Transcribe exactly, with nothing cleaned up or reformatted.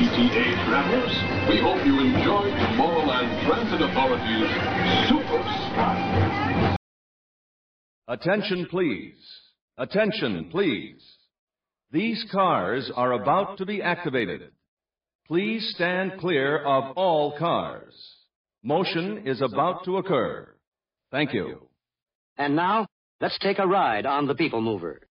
T A travelers, we hope you enjoyed Tomorrow Land Transit Authority's Super Spot. Attention, please. Attention, please. These cars are about to be activated. Please stand clear of all cars. Motion is about to occur. Thank you. And now, let's take a ride on the People Mover.